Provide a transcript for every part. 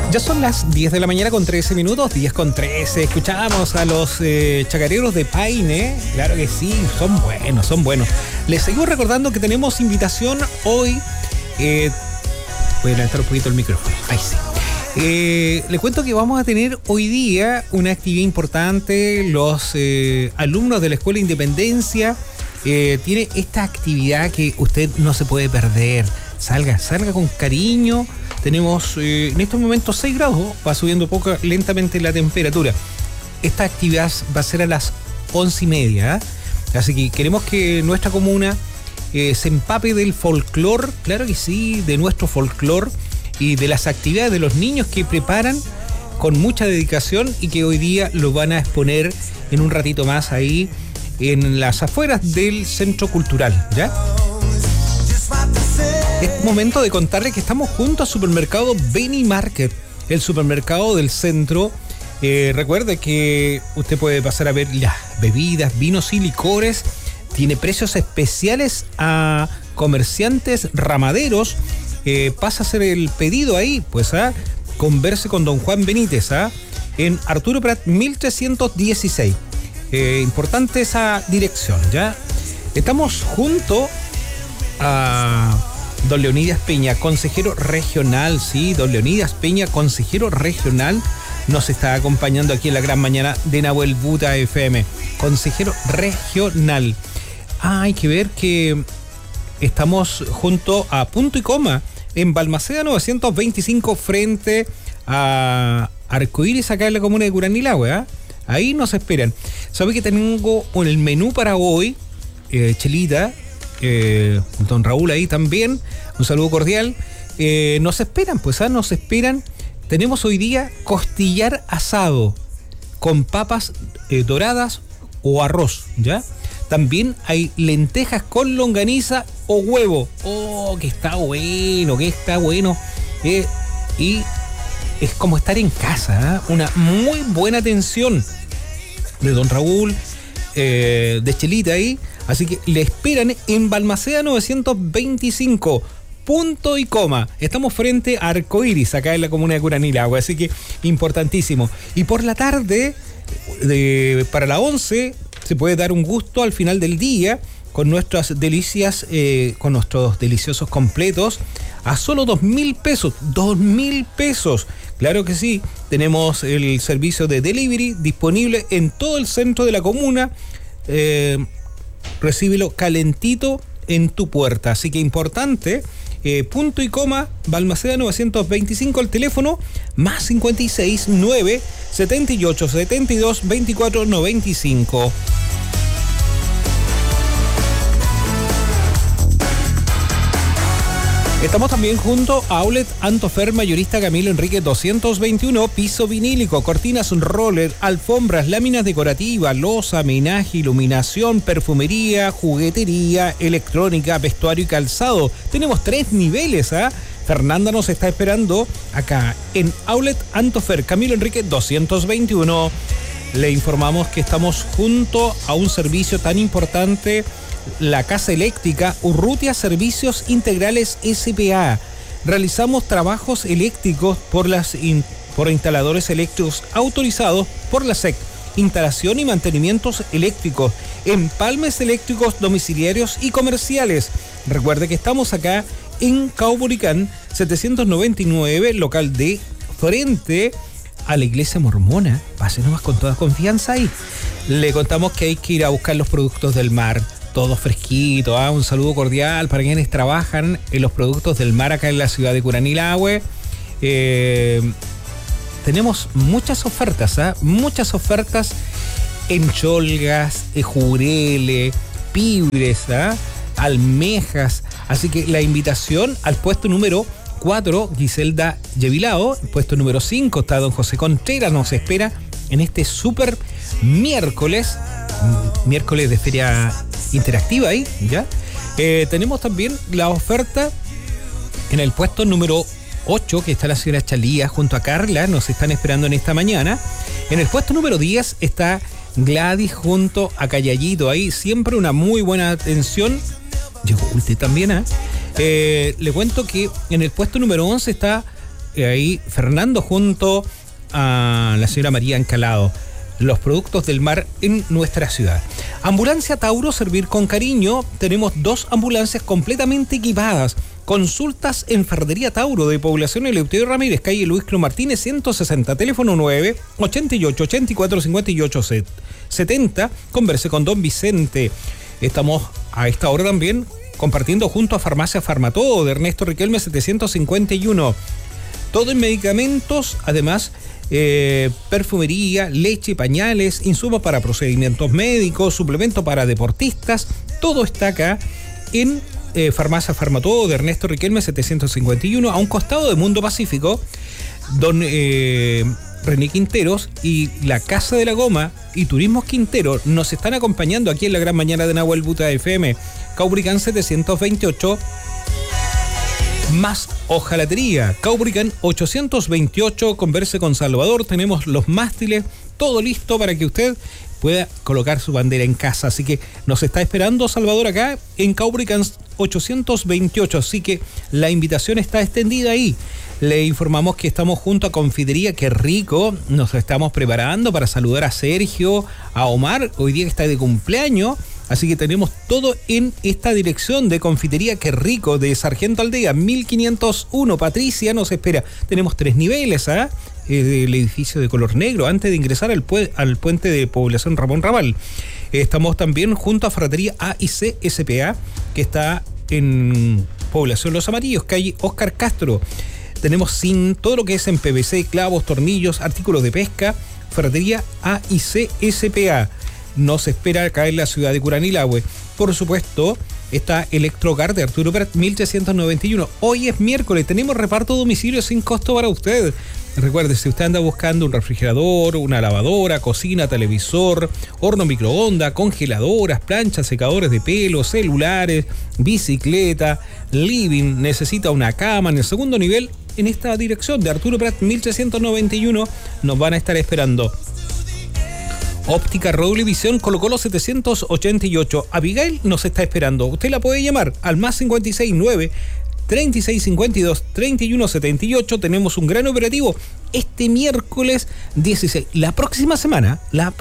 Ya son las 10 de la mañana con 13 minutos, 10 con 13. Escuchábamos a los chacareros de Paine. Claro que sí, son buenos, son buenos. Les seguimos recordando que tenemos invitación hoy. Voy a levantar un poquito el micrófono. Ahí sí. Les cuento que vamos a tener hoy día una actividad importante. Los alumnos de la Escuela Independencia tiene esta actividad que usted no se puede perder. Salga con cariño. Tenemos en estos momentos 6 grados, va subiendo lentamente la temperatura. Esta actividad va a ser a las 11:30, ¿eh? Así que queremos que nuestra comuna se empape del folclor, claro que sí, de nuestro folclor y de las actividades de los niños que preparan con mucha dedicación y que hoy día lo van a exponer en un ratito más ahí en las afueras del Centro Cultural, ¿ya? Es momento de contarle que estamos junto al supermercado Beni Market, el supermercado del centro. Recuerde que usted puede pasar a ver las bebidas, vinos y licores. Tiene precios especiales a comerciantes ramaderos. Pasa a hacer el pedido ahí, pues converse con don Juan Benítez, en Arturo Prat 1316. Importante esa dirección, ¿ya? Estamos junto a don Leonidas Peña, consejero regional, sí, don Leonidas Peña, consejero regional, nos está acompañando aquí en la gran mañana de Nahuel Buta FM, consejero regional. Hay que ver que estamos junto a Punto y Coma, en Balmaceda 925, frente a Arcoíris, acá en la comuna de Curanilahue, ahí nos esperan. ¿Sabe que tengo el menú para hoy? Chelita, don Raúl ahí también, un saludo cordial. Nos esperan, pues, nos esperan. Tenemos hoy día costillar asado con papas doradas o arroz, ¿ya? También hay lentejas con longaniza o huevo. Oh, que está bueno, que está bueno. Y es como estar en casa, Una muy buena atención de don Raúl, de Chelita ahí. Así que le esperan en Balmaceda 925, Punto y Coma. Estamos frente a Arcoíris, acá en la comuna de Curanilahue, así que importantísimo. Y por la tarde, para la 11, se puede dar un gusto al final del día con nuestras delicias, con nuestros deliciosos completos a solo 2.000 pesos. 2.000 pesos. Claro que sí, tenemos el servicio de delivery disponible en todo el centro de la comuna. Recíbelo calentito en tu puerta. Así que importante, Punto y Coma, Balmaceda 925, el teléfono más 56 9 78 72 24 95. Estamos también junto a Outlet Antofer, mayorista Camilo Enrique 221, piso vinílico, cortinas roller, alfombras, láminas decorativas, loza, menaje, iluminación, perfumería, juguetería, electrónica, vestuario y calzado. Tenemos 3 niveles, Fernanda nos está esperando acá en Outlet Antofer, Camilo Enrique 221. Le informamos que estamos junto a un servicio tan importante, la Casa Eléctrica Urrutia Servicios Integrales S.p.A. Realizamos trabajos eléctricos por instaladores eléctricos autorizados por la SEC. Instalación y mantenimientos eléctricos, empalmes eléctricos domiciliarios y comerciales. Recuerde que estamos acá en Caupolicán 799, local D, frente a la iglesia mormona. Pase nomás con toda confianza ahí. Le contamos que hay que ir a buscar los productos del mar. Todo fresquito, un saludo cordial para quienes trabajan en los productos del mar acá en la ciudad de Curanilahue. Tenemos muchas ofertas, muchas ofertas en cholgas, jureles, pibres, almejas. Así que la invitación al puesto número 4, Giselda Yevilao. El puesto número 5 está don José Contreras. Nos espera en este súper miércoles de feria interactiva ahí, ¿ya? Tenemos también la oferta en el puesto número 8, que está la señora Chalía junto a Carla, nos están esperando en esta mañana. En el puesto número 10 está Gladys junto a Callayito, ahí siempre una muy buena atención. Llegó usted también, Le cuento que en el puesto número 11 está ahí Fernando junto a la señora María Encalado. Los productos del mar en nuestra ciudad. Ambulancia Tauro, servir con cariño. Tenemos 2 ambulancias completamente equipadas. Consultas en Ferretería Tauro de Población Eleuterio Ramírez, calle Luis Cro Martínez 160, teléfono 9 88 84 58 70. Converse con don Vicente. Estamos a esta hora también compartiendo junto a Farmacia Farmatodo de Ernesto Riquelme 751. Todo en medicamentos, además perfumería, leche, pañales, insumos para procedimientos médicos, suplemento para deportistas. Todo está acá en Farmacia Farmatodo de Ernesto Riquelme 751, a un costado de Mundo Pacífico. Don René Quinteros y la Casa de la Goma y Turismos Quintero nos están acompañando aquí en la gran mañana de Nahuel Buta FM. Caubricán 728 más hojalatería. Caubricán 828, converse con Salvador. Tenemos los mástiles, todo listo para que usted pueda colocar su bandera en casa. Así que nos está esperando Salvador acá en Caubricán 828. Así que la invitación está extendida ahí. Le informamos que estamos junto a Confitería Qué Rico. Nos estamos preparando para saludar a Sergio, a Omar, hoy día que está de cumpleaños. Así que tenemos todo en esta dirección de Confitería Qué Rico de Sargento Aldea 1501. Patricia nos espera. Tenemos 3 niveles, el edificio de color negro antes de ingresar al puente de Población Ramón Raval. Estamos también junto a Ferretería A&C S.p.A. que está en Población Los Amarillos, calle Oscar Castro. Tenemos todo lo que es en PVC, clavos, tornillos, artículos de pesca. Ferretería A&C S.p.A. nos espera acá en la ciudad de Curanilahue. Por supuesto, está Electrocar de Arturo Prat 1391. Hoy es miércoles, tenemos reparto a domicilio sin costo para usted. Recuerde, si usted anda buscando un refrigerador, una lavadora, cocina, televisor, horno microondas, congeladoras, planchas, secadores de pelo, celulares, bicicleta, living, necesita una cama en el segundo nivel, en esta dirección de Arturo Prat 1391 nos van a estar esperando. Óptica Roble Visión Colo-Colo 788. Abigail nos está esperando. Usted la puede llamar al más 569 3652 3178. Tenemos un gran operativo este miércoles 16. La próxima semana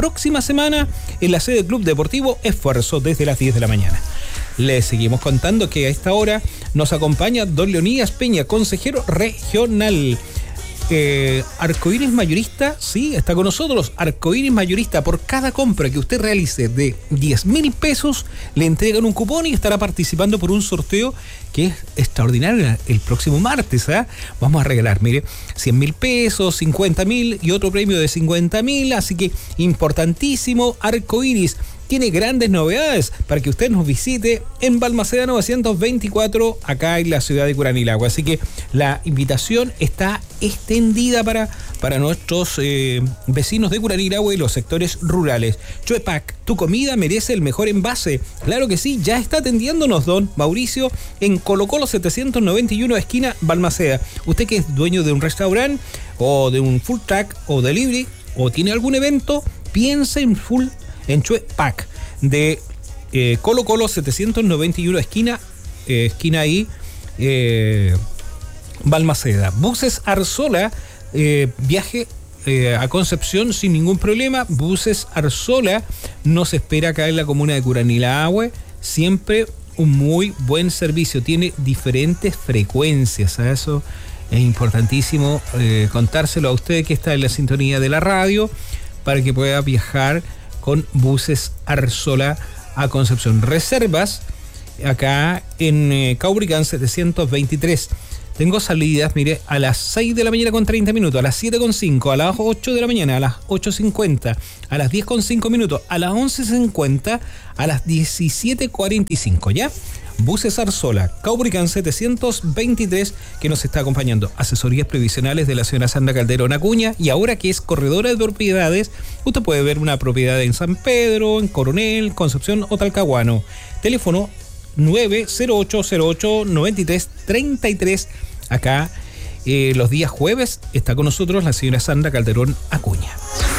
en la sede del Club Deportivo Esfuerzo desde las 10 de la mañana. Les seguimos contando que a esta hora nos acompaña don Leonidas Peña, consejero regional. Arcoíris Mayorista, sí, está con nosotros. Arcoíris Mayorista, por cada compra que usted realice de 10.000 pesos, le entregan un cupón y estará participando por un sorteo que es extraordinario el próximo martes. Vamos a regalar, mire, 100.000 pesos, 50.000 y otro premio de 50.000. Así que importantísimo. Arcoíris tiene grandes novedades para que usted nos visite en Balmaceda 924, acá en la ciudad de Curanilahue. Así que la invitación está extendida para nuestros vecinos de Curanilahue y los sectores rurales. Chuepac, tu comida merece el mejor envase. Claro que sí, ya está atendiéndonos don Mauricio en Colo-Colo 791, esquina Balmaceda. Usted que es dueño de un restaurante o de un food truck o delivery o tiene algún evento, piense en Chuepac de Colo-Colo 791, esquina ahí, Balmaceda. Buses Arzola, viaje a Concepción sin ningún problema. Buses Arzola nos espera acá en la comuna de Curanilahue. Siempre un muy buen servicio. Tiene diferentes frecuencias. Eso es importantísimo contárselo a usted que está en la sintonía de la radio para que pueda viajar con Buses Arzola a Concepción. Reservas acá en Caubricán 723. Tengo salidas, mire, a las 6 de la mañana con 30 minutos, a las 7:05, a las 8 de la mañana, a las 8:50, a las 10:05 minutos, a las 11:50, a las 17:45, ¿ya? Buses Arzola, Caubricán 723, que nos está acompañando. Asesorías previsionales de la señora Sandra Calderón Acuña, y ahora que es corredora de propiedades, usted puede ver una propiedad en San Pedro, en Coronel, Concepción o Talcahuano. Teléfono 908089333. Acá los días jueves está con nosotros la señora Sandra Calderón Acuña.